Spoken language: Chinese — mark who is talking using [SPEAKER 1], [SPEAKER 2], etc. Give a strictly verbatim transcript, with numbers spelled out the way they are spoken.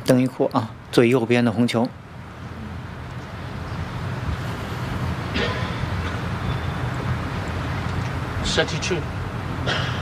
[SPEAKER 1] 等一会儿啊，最右边的红球。
[SPEAKER 2] thirty-two。